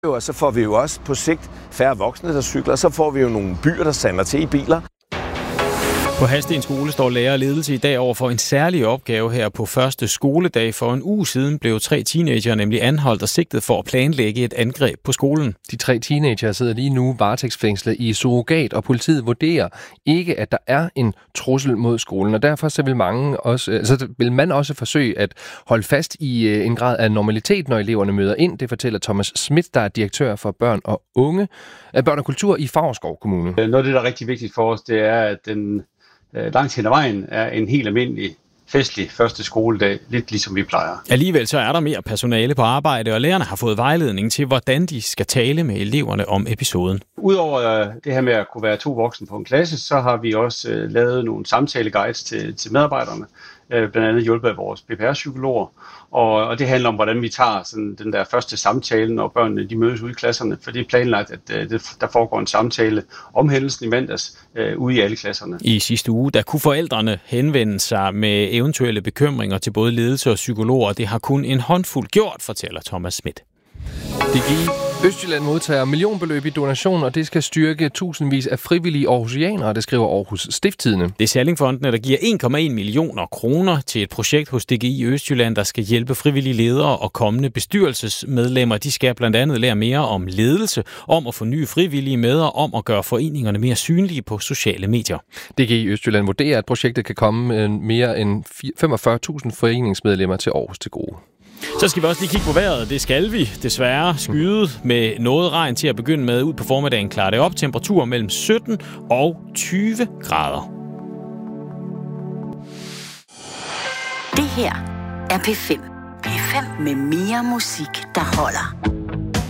Og så får vi jo også på sigt færre voksne, der cykler, så får vi jo nogle byer, der sander til i biler. På Hadsten Skole står lærer og ledelse i dag over for en særlig opgave her på første skoledag. For en uge siden blev 3 teenager nemlig anholdt og sigtet for at planlægge et angreb på skolen. De 3 teenager sidder lige nu varetægtsfængslet i surrogat, og politiet vurderer ikke, at der er en trussel mod skolen. Og derfor så vil man også forsøge at holde fast i en grad af normalitet, når eleverne møder ind. Det fortæller Thomas Schmidt, der er direktør for børn og kultur i Favrskov Kommune. Noget af det, der er rigtig vigtigt for os, det er, at den langt hen ad vejen er en helt almindelig festlig første skoledag, lidt ligesom vi plejer. Alligevel så er der mere personale på arbejde, og lærerne har fået vejledning til, hvordan de skal tale med eleverne om episoden. Udover det her med at kunne være 2 voksne på en klasse, så har vi også lavet nogle samtaleguides til medarbejderne, blandt andet hjulpet af vores PPR-psykologer, og det handler om, hvordan vi tager sådan den der første samtale, når børnene de mødes ude i klasserne, for det er planlagt, at der foregår en samtale om hændelsen i mandags ude i alle klasserne. I sidste uge, der kunne forældrene henvende sig med eventuelle bekymringer til både ledelse og psykologer, og det har kun en håndfuld gjort, fortæller Thomas Schmidt. DGI Østjylland modtager millionbeløb i donation, og det skal styrke tusindvis af frivillige aarhusianere, det skriver Aarhus Stiftstidende. Det er Sallingfondene, der giver 1,1 millioner kroner til et projekt hos DGI Østjylland, der skal hjælpe frivillige ledere og kommende bestyrelsesmedlemmer. De skal blandt andet lære mere om ledelse, om at få nye frivillige med og om at gøre foreningerne mere synlige på sociale medier. DGI Østjylland vurderer, at projektet kan komme mere end 45.000 foreningsmedlemmer til Aarhus til gode. Så skal vi også lige kigge på vejret. Det skal vi desværre skyde med noget regn til at begynde med. Ud på formiddagen klarer det op. Temperaturer mellem 17 og 20 grader. Det her er P5. P5 med mere musik, der holder.